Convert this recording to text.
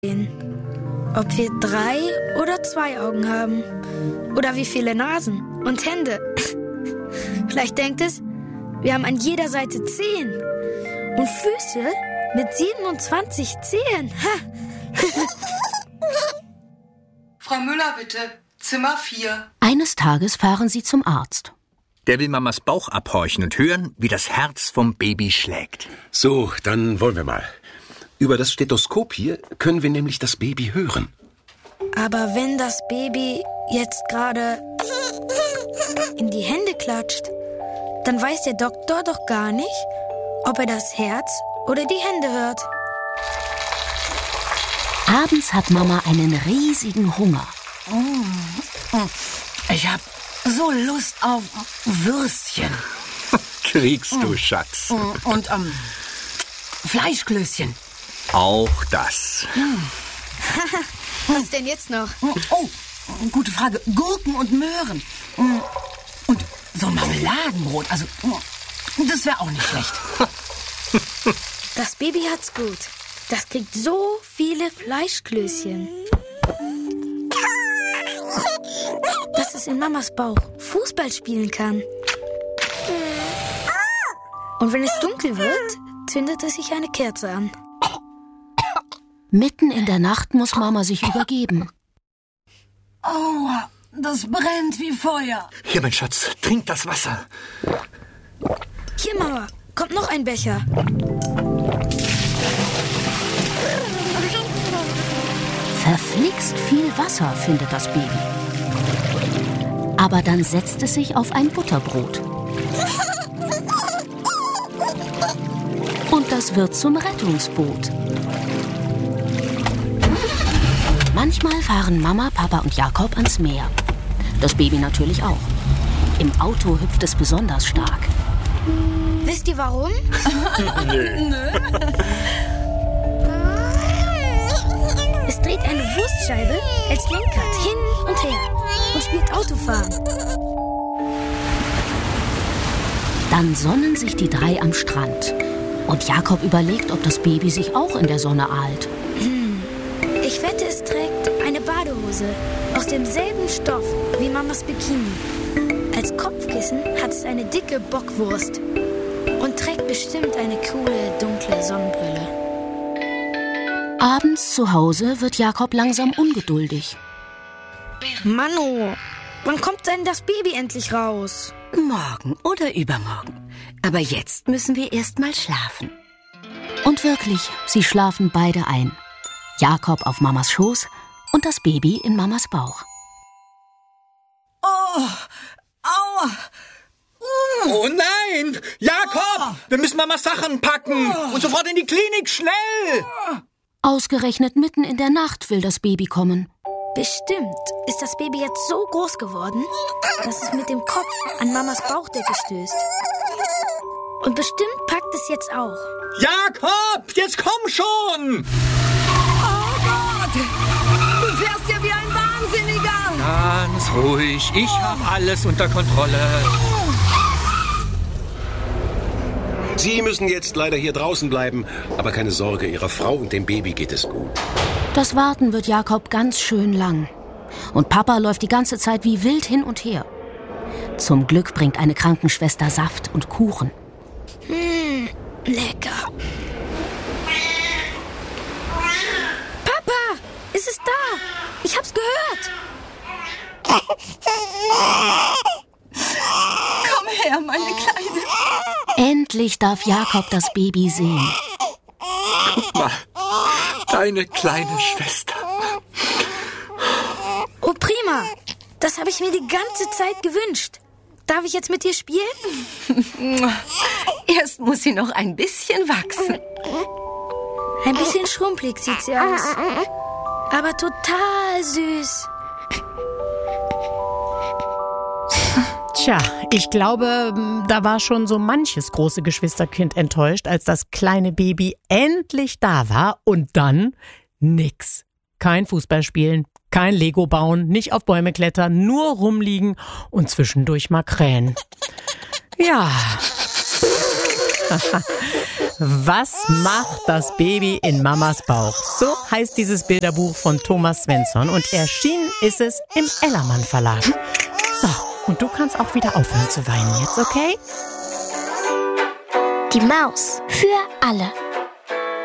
Ob wir 3 oder 2 Augen haben. Oder wie viele Nasen und Hände. Vielleicht denkt es, wir haben an jeder Seite 10. Und Füße mit 27 Zehen. Frau Müller, bitte. Zimmer 4. Eines Tages fahren sie zum Arzt. Der will Mamas Bauch abhorchen und hören, wie das Herz vom Baby schlägt. So, dann wollen wir mal. Über das Stethoskop hier können wir nämlich das Baby hören. Aber wenn das Baby jetzt gerade in die Hände klatscht, dann weiß der Doktor doch gar nicht, ob er das Herz oder die Hände hört. Abends hat Mama einen riesigen Hunger. Ich hab so Lust auf Würstchen. Kriegst du, Schatz. Und Fleischklößchen. Auch das. Was denn jetzt noch? Oh, gute Frage. Gurken und Möhren. Und so ein Marmeladenbrot. Also, das wäre auch nicht schlecht. Das Baby hat's gut. Das kriegt so viele Fleischklößchen. Dass es in Mamas Bauch Fußball spielen kann. Und wenn es dunkel wird, zündet es sich eine Kerze an. Mitten in der Nacht muss Mama sich übergeben. Aua, das brennt wie Feuer. Hier, mein Schatz, trink das Wasser. Hier, Mama, kommt noch ein Becher. Verflixt viel Wasser, findet das Baby. Aber dann setzt es sich auf ein Butterbrot. Und das wird zum Rettungsboot. Manchmal fahren Mama, Papa und Jakob ans Meer. Das Baby natürlich auch. Im Auto hüpft es besonders stark. Wisst ihr warum? Es dreht eine Wurstscheibe als Lenkrad hin und her und spielt Autofahren. Dann sonnen sich die 3 am Strand. Und Jakob überlegt, ob das Baby sich auch in der Sonne ahlt. Ich wette, es trägt eine Badehose aus demselben Stoff wie Mamas Bikini. Als Kopfkissen hat es eine dicke Bockwurst und trägt bestimmt eine coole, dunkle Sonnenbrille. Abends zu Hause wird Jakob langsam ungeduldig. Manu, wann kommt denn das Baby endlich raus? Morgen oder übermorgen. Aber jetzt müssen wir erst mal schlafen. Und wirklich, sie schlafen beide ein. Jakob auf Mamas Schoß und das Baby in Mamas Bauch. Oh, aua. Oh nein! Jakob! Wir müssen Mamas Sachen packen! Und sofort in die Klinik, schnell! Ausgerechnet mitten in der Nacht will das Baby kommen. Bestimmt ist das Baby jetzt so groß geworden, dass es mit dem Kopf an Mamas Bauchdecke stößt. Und bestimmt packt es jetzt auch. Jakob, jetzt komm schon! Oh Gott! Du fährst ja wie ein Wahnsinniger! Ganz ruhig, ich habe alles unter Kontrolle. Sie müssen jetzt leider hier draußen bleiben. Aber keine Sorge, Ihrer Frau und dem Baby geht es gut. Das Warten wird Jakob ganz schön lang. Und Papa läuft die ganze Zeit wie wild hin und her. Zum Glück bringt eine Krankenschwester Saft und Kuchen. Lecker. Papa, ist es da? Ich hab's gehört. Komm her, meine Kleine. Endlich darf Jakob das Baby sehen. Guck mal, deine kleine Schwester. Oh, prima. Das habe ich mir die ganze Zeit gewünscht. Darf ich jetzt mit dir spielen? Erst muss sie noch ein bisschen wachsen. Ein bisschen schrumpelig sieht sie aus. Aber total süß. Tja, ich glaube, da war schon so manches große Geschwisterkind enttäuscht, als das kleine Baby endlich da war und dann nix. Kein Fußball spielen, kein Lego bauen, nicht auf Bäume klettern, nur rumliegen und zwischendurch mal krähen. Ja. Was macht das Baby in Mamas Bauch? So heißt dieses Bilderbuch von Thomas Svensson und erschienen ist es im Ellermann Verlag. So, und du kannst auch wieder aufhören zu weinen jetzt, okay? Die Maus für alle.